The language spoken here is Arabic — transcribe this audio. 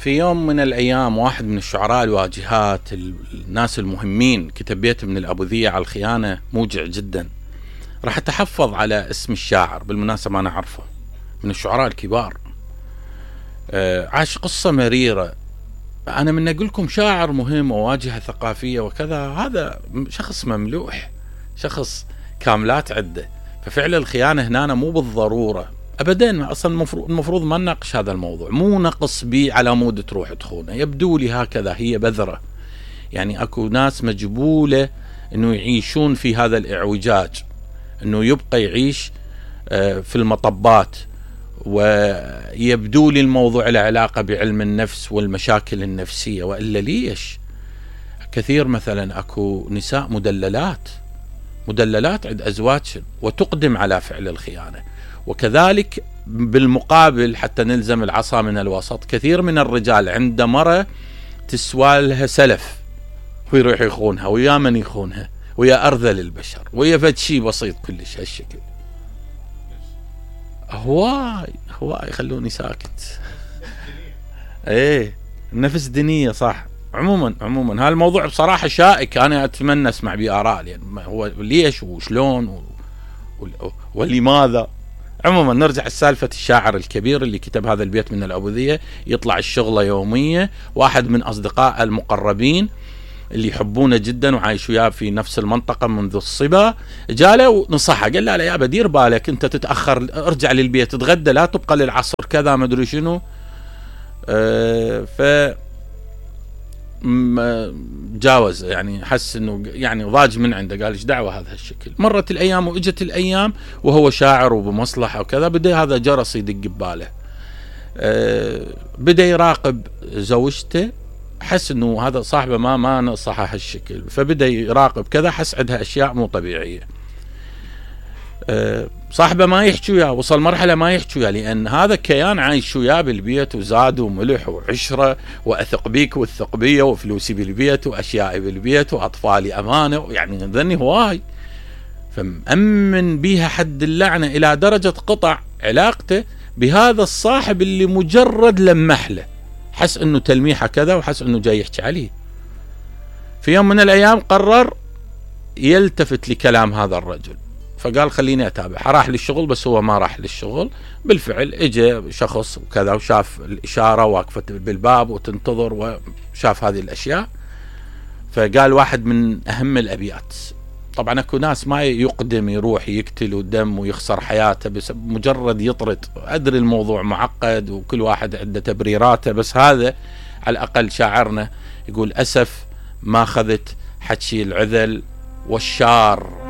في يوم من الأيام واحد من الشعراء الواجهات الناس المهمين كتب بيت من الأبوذية على الخيانة موجع جدا. راح أتحفظ على اسم الشاعر، بالمناسبة أنا أعرفه، من الشعراء الكبار. عاش قصة مريرة. أنا من أقول لكم شاعر مهم وواجهة ثقافية وكذا، هذا شخص مملوح، شخص كاملات عدة. ففعل الخيانة هنا مو بالضرورة أبدا، أصلا المفروض ما نناقش هذا الموضوع، مو نقص بي على مود تروح تخونه. يبدو لي هكذا، هي بذرة. يعني أكو ناس مجبولة أنه يعيشون في هذا الإعوجاج، أنه يبقى يعيش في المطبات. ويبدو لي الموضوع له علاقة بعلم النفس والمشاكل النفسية، وإلا ليش كثير مثلا أكو نساء مدللات عند أزواج وتقدم على فعل الخيانة. وكذلك بالمقابل، حتى نلزم العصا من الوسط، كثير من الرجال عند مرة تسوى لها سلف ويروح يخونها، ويا من يخونها، ويا أرذل البشر، ويا فد شيء بسيط كلش هالشكل. هواي خلوني ساكت. ايه، النفس دينية صح. عموما هالموضوع بصراحة شائك، أنا أتمنى أسمع بآراء، يعني هو ليش وشلون ولماذا. عموما نرجع لسالفة الشاعر الكبير اللي كتب هذا البيت من الأبوذية. يطلع الشغلة يومية، واحد من أصدقاء المقربين اللي يحبونه جدا وعايش وياه في نفس المنطقة منذ الصبا، جاله ونصحه، قال له يا بدير بالك، انت تتأخر، ارجع للبيت تتغدى، لا تبقى للعصر كذا ما ادري شنو. ف جاوز، يعني حس انه يعني ضاج من عنده، قال ايش دعوه هذا الشكل. مرت الايام واجت الايام وهو شاعر وبمصلحه وكذا، بدا هذا جرس يدق بباله. بدا يراقب زوجته، حس انه هذا صاحبه ما نصحه هالشكل، فبدا يراقب كذا، حس عندها اشياء مو طبيعيه. صاحبه ما يحكي وياه، وصل مرحله ما يحكي وياه، لان هذا كيان عايش وياه بالبيت، وزاد وملح وعشره، واثق بيك والثق بيه، وفلوسي بالبيت، واشيائي بالبيت، واطفالي امانه، يعني ذني هواي. فمأمن بيها حد اللعنه، الى درجه قطع علاقته بهذا الصاحب اللي مجرد لمح له، حس انه تلميحه كذا، وحس انه جاي يحكي عليه. في يوم من الايام قرر يلتفت لكلام هذا الرجل، فقال خليني اتابع. راح للشغل، بس هو ما راح للشغل. بالفعل اجى شخص وكذا، وشاف الاشاره واقفه بالباب وتنتظر، وشاف هذه الاشياء. فقال واحد من اهم الابيات. طبعا اكو ناس ما يقدم يروح يقتل ودم ويخسر حياته، بس مجرد يطرد. ادري الموضوع معقد وكل واحد عنده تبريراته، بس هذا على الاقل شاعرنا يقول: اسف ما اخذت حكي العذل والشار